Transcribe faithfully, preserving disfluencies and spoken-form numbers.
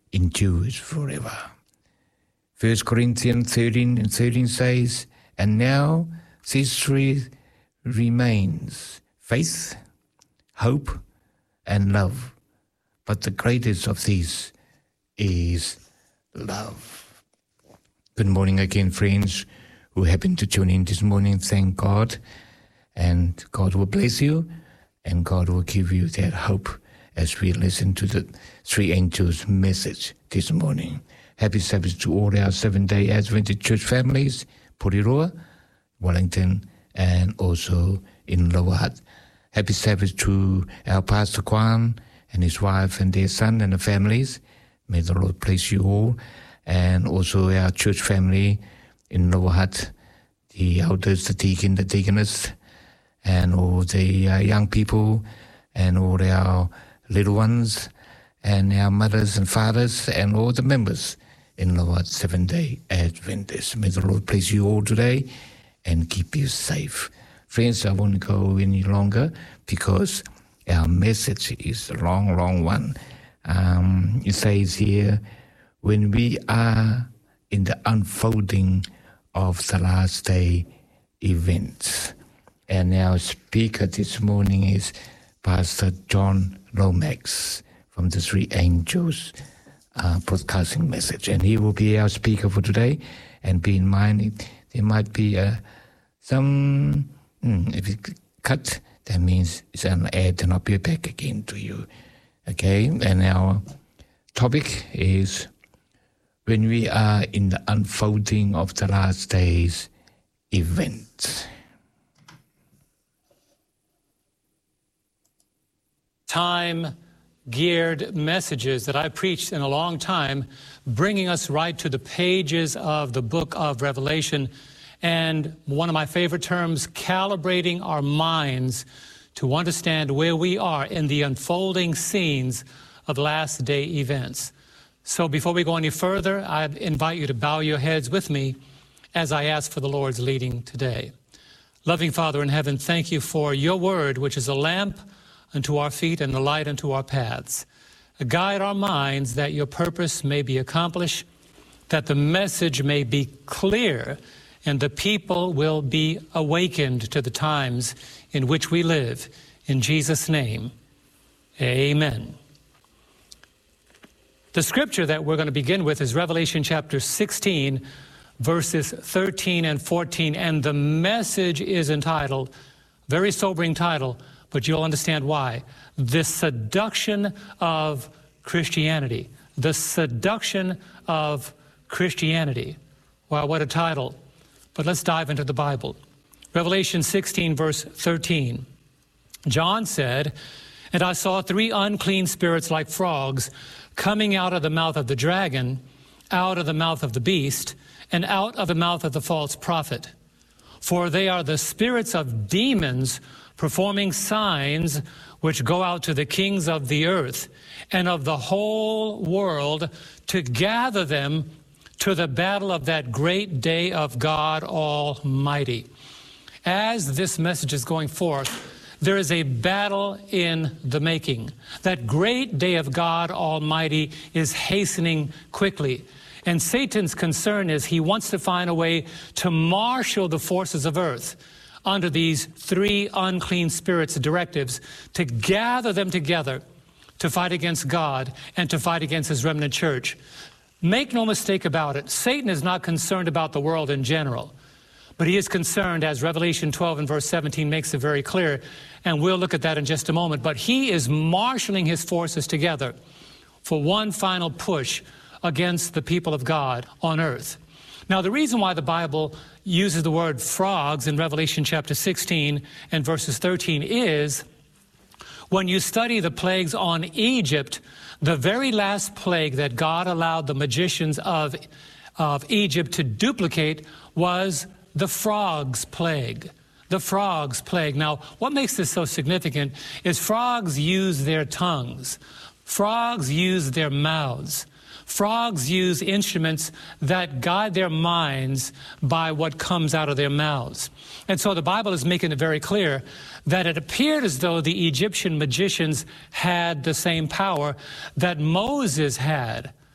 endures forever. First Corinthians thirteen and thirteen says, and now these three remains, faith, hope, and love. But the greatest of these is love. Good morning again, friends who happen to tune in this morning. Thank God. And God will bless you, and God will give you that hope as we listen to the three angels' message this morning. Happy Sabbath to all our Seventh-day Adventist church families, Porirua, Wellington, and also in Lower Hutt. Happy Sabbath to our Pastor Kwan and his wife and their son and the families. May the Lord bless you all. And also our church family in Lower Hutt, the elders, the deacon, the deaconess, and all the uh, young people, and all our little ones, and our mothers and fathers, and all the members in Lower Hutt Seventh-day Adventist. May the Lord bless you all today and keep you safe. Friends, I won't go any longer because our message is a long, long one. Um, it says here, when we are in the unfolding of the last day events. And our speaker this morning is Pastor John Lomax from the Three Angels uh, broadcasting message. And he will be our speaker for today. And be in mind, there might be uh, some, mm, if it cut, that means it's an ad, and I'll be back again to you. Okay, and our topic is when we are in the unfolding of the last days events. Time-geared messages that I preached in a long time, bringing us right to the pages of the book of Revelation. And one of my favorite terms, calibrating our minds to understand where we are in the unfolding scenes of last day events. So before we go any further, I invite you to bow your heads with me as I ask for the Lord's leading today. Loving Father in heaven, thank you for your word, which is a lamp unto our feet and a light unto our paths. Guide our minds that your purpose may be accomplished, that the message may be clear, and the people will be awakened to the times in which we live. In Jesus' name, amen. The scripture that we're going to begin with is Revelation chapter sixteen, verses thirteen and fourteen, and the message is entitled, very sobering title, but you'll understand why, The Seduction of Christianity. The Seduction of Christianity. Wow, what a title. But let's dive into the Bible. Revelation sixteen, verse thirteen. John said, and I saw three unclean spirits like frogs coming out of the mouth of the dragon, out of the mouth of the beast, and out of the mouth of the false prophet. For they are the spirits of demons performing signs which go out to the kings of the earth and of the whole world to gather them to the battle of that great day of God Almighty. As this message is going forth, there is a battle in the making. That great day of God Almighty is hastening quickly. And Satan's concern is he wants to find a way to marshal the forces of earth under these three unclean spirits' directives, to gather them together to fight against God and to fight against his remnant church. Make no mistake about it, Satan is not concerned about the world in general, but he is concerned, as Revelation twelve and verse seventeen makes it very clear, and we'll look at that in just a moment, but he is marshaling his forces together for one final push against the people of God on earth. Now, the reason why the Bible uses the word frogs in Revelation chapter sixteen and verses thirteen is, when you study the plagues on Egypt, the very last plague that God allowed the magicians of, of Egypt to duplicate was the frogs plague. The frogs plague. Now, what makes this so significant is frogs use their tongues. Frogs use their mouths. Frogs use instruments that guide their minds by what comes out of their mouths. And so the Bible is making it very clear that it appeared as though the Egyptian magicians had the same power that Moses had.